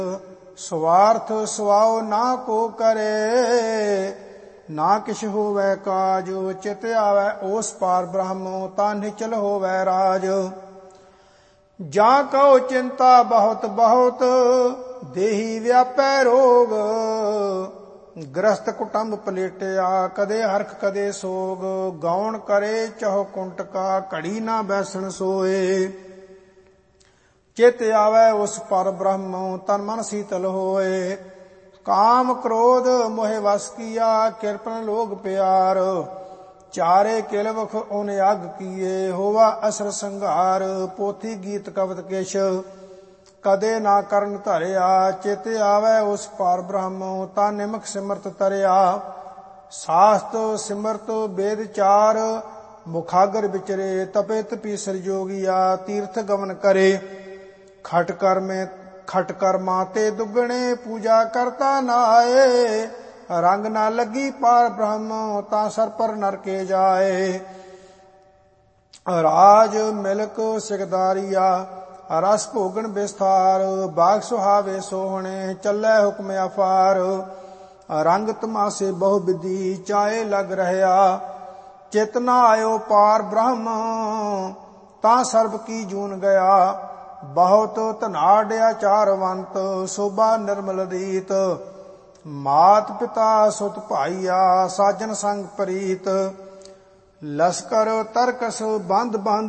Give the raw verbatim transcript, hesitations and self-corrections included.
ਸਵਾਰਥ ਸਵਾਉ ਨਾ ਕੋ ਕਰੇ, ਨਾ ਕਿਛ ਹੋਵੈ ਕਾਜ। ਚਿਤ ਆਵੈ ਓਸ ਪਾਰ ਬ੍ਰਹਮ, ਤਾ ਨਿਚਲ ਹੋਵੈ ਰਾਜ। ਜਾਂ ਕਉ ਚਿੰਤਾ ਬਹੁਤ ਬਹੁਤ, ਦੇਹੀ ਵਿਆਪੈ ਰੋਗ। ਗ੍ਰਸਤ ਕੁਟੰਬ ਪਲੇਟਿਆ, ਕਦੇ ਹਰਖ ਕਦੇ ਸੋਗ। ਗਾਉਣ ਕਰੇ ਚਹੁ ਕੁੰਟਕਾ, ਘੜੀ ਨਾ ਬੈਸਣ ਸੋਏ। ਚਿਤ ਆਵੈ ਉਸ ਪਰ ਬ੍ਰਹਮ, ਤਨ ਮਨ ਸੀਤਲ ਹੋਏ। ਕਾਮ ਕ੍ਰੋਧ ਮੋਹਿ ਵਸ ਕੀਆ, ਕਿਰਪਨ ਲੋਗ ਪਿਆਰ। ਚਾਰੇ ਕਿਲਵਖ ਓਨ ਅਗ ਕੀਏ, ਹੋਵਾ ਅਸਰ ਸੰਘਾਰ। ਪੋਥੀ ਗੀਤ ਕਵਤ ਕਿਛ, ਕਦੇ ਨਾ ਕਰਨ ਧਰਿਆ। ਚਿਤ ਆਵੈ ਉਸ ਪਾਰ ਬ੍ਰਹਮ, ਤਾ ਨਿਮਖ ਸਿਮਰਤ ਤਰਿਆ। ਸਾਸਤ ਸਿਮਰਤ ਵੇਦ ਚਾਰ, ਮੁਖਾਗਰ ਵਿਚਰੇ। ਤਪੇ ਤਪੀ ਸਿਰਜੋਗੀਆ, ਤੀਰਥ ਗਮਨ ਕਰੇ। ਖਟ ਕਰਮੇ ਖਟ ਕਰਮਾ ਤੇ ਦੁੱਗਣੇ, ਪੂਜਾ ਕਰਤਾ ਨਾਏ। ਰੰਗ ਨਾ ਲੱਗੀ ਪਾਰ ਬ੍ਰਹਮ, ਤਾਂ ਸਰ ਪਰ ਨਰਕੇ ਜਾਏ। ਰਾਜ ਮਿਲਕ ਸਿਕਦਾਰੀਆ, ਰਸ ਭੋਗਣ ਵਿਸਥਾਰ। ਬਾਗ ਸੁਹਾਵੇ ਸੋਹਣੇ, ਚੱਲੈ ਹੁਕਮ ਅਫਾਰ। ਰੰਗ ਤਮਾਸੇ ਬਹੁ ਵਿਧੀ, ਚਾਏ ਲਗ ਰਹਿਆ। ਚਿਤ ਨਾ ਆਇਓ ਪਾਰ ਬ੍ਰਹਮ, ਤਾਂ ਸਰਬ ਕੀ ਜੂਨ ਗਿਆ। ਬਹੁਤ ਧਨਾਢ ਆਚਾਰਵੰਤ, ਸੋਭਾ ਨਿਰਮਲ ਰੀਤ। ਮਾਤ ਪਿਤਾ ਸੁਤ ਭਾਈਆ, ਸਾਜਨ ਸੰਗ ਪ੍ਰੀਤ। ਲਸਕਰ ਤਰਕਸ ਬੰਧ ਬੰਧ,